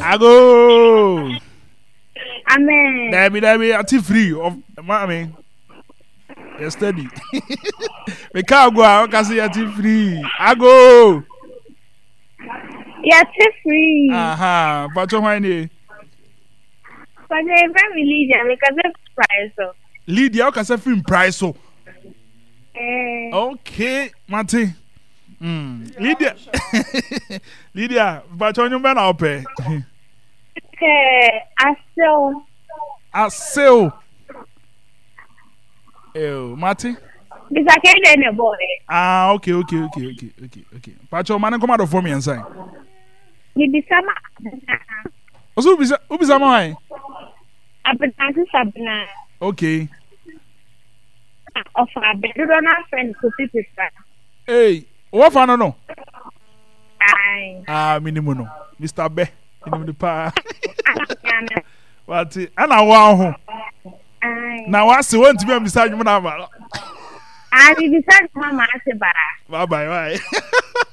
Ago. Amen. Debbie, I'm free of mommy. You steady. We can't go out because you're free. Ago. You're free. Aha, but you mind But they're very Lydia because of price. So. Lydia, how can say film price so? Okay, Mati. Lydia. Lydia, but on your man I'll pay. I sell. Oh, Mati. This I can't any boy. Ah, okay. But your man come out for me and say. You be some. Who be some? Sabina. Okay. Of a bedroom friend to people. Hey, what for no? Aye. Minimum. Mr. Be. In the pa. What? And I want home. Now, I see one to be beside you. I decided Mama Bye bye.